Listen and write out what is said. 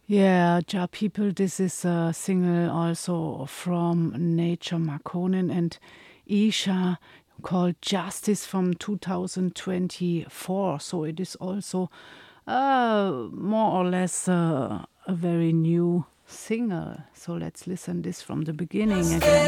Yeah, Ja People, this is a single also from Nature Marconin and Isha called Justice from 2024. So it is also more or less a very new single. So let's listen this from the beginning again.